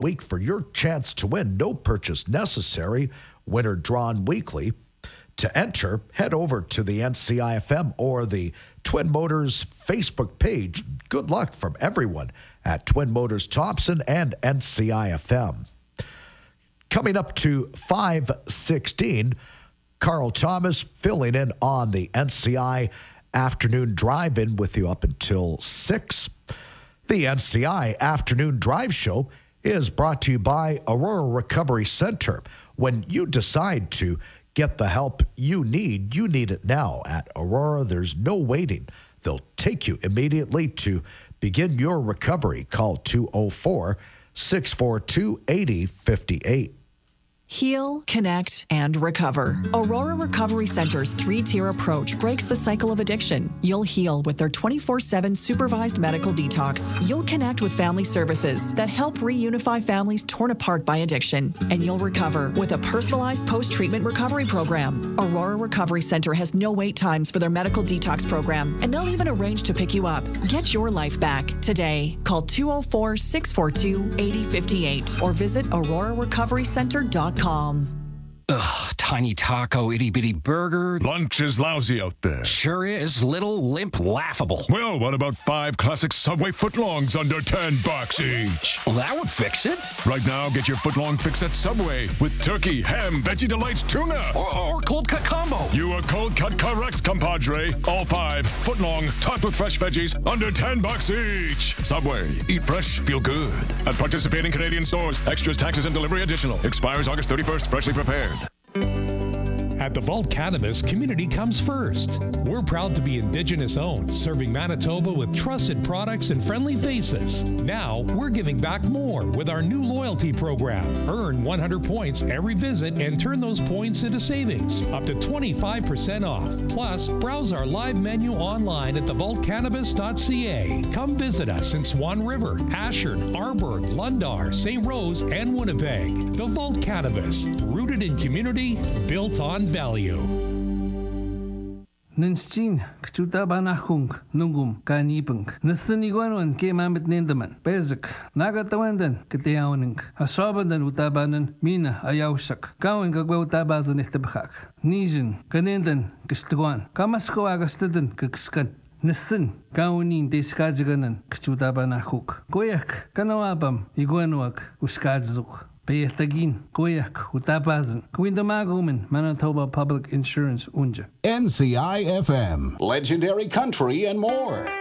week for your chance to win. No purchase necessary. Winner drawn weekly. To enter, head over to the NCIFM or the Twin Motors Facebook page. Good luck from everyone at Twin Motors Thompson and NCIFM. Coming up to 5:16, Carl Thomas filling in on the NCI Afternoon Drive-In with you up until 6. The NCI Afternoon Drive Show is brought to you by Aurora Recovery Center. When you decide to get the help you need it now. At Aurora, there's no waiting. They'll take you immediately to begin your recovery. Call 204-642-8058. Heal, connect, and recover. Aurora Recovery Center's 3-tier approach breaks the cycle of addiction. You'll heal with their 24/7 supervised medical detox. You'll connect with family services that help reunify families torn apart by addiction. And you'll recover with a personalized post-treatment recovery program. Aurora Recovery Center has no wait times for their medical detox program, and they'll even arrange to pick you up. Get your life back today. Call 204-642-8058 or visit aurorarecoverycenter.com. Ugh, tiny taco, itty-bitty burger. Lunch is lousy out there. Sure is. Little, limp, laughable. Well, what about 5 classic Subway footlongs under $10 each? Well, that would fix it. Right now, get your footlong fix at Subway with turkey, ham, Veggie Delights, tuna. Or cold cut combo. You are cold cut correct, compadre. All 5 footlong, topped with fresh veggies, under $10 each. Subway. Eat fresh, feel good. At participating Canadian stores. Extras, taxes, and delivery additional. Expires August 31st. Freshly prepared. At the Vault Cannabis, community comes first. We're proud to be Indigenous owned, serving Manitoba with trusted products and friendly faces. Now, we're giving back more with our new loyalty program. Earn 100 points every visit and turn those points into savings, up to 25% off. Plus, browse our live menu online at thevaultcannabis.ca. Come visit us in Swan River, Ashern, Arborg, Lundar, St. Rose, and Winnipeg. The Vault Cannabis, rooted in community, built on value. Ninstin, Kchuta Banahung, Nungum, Kanipung, Nastaniguan, came Amit Nindaman, Bezek, Nagatawandan, Katiawaning, Asabandan Utabanan, Mina, Ayausak, Gawing Gagwautabazan Itabhak, Nijin, Kanindan, Kistuan, Kamasko Agastadan, Kikskan. Nisin, Gawinin, Deskajiganan, Kchuta Banahuk, Goyak, Kanawabam, Iguanuak, Uskadzuk. Payetagin, Koyak, Utapazan, Kwindamaguman, Manitoba Public Insurance Unja. NCIFM, Legendary Country and more.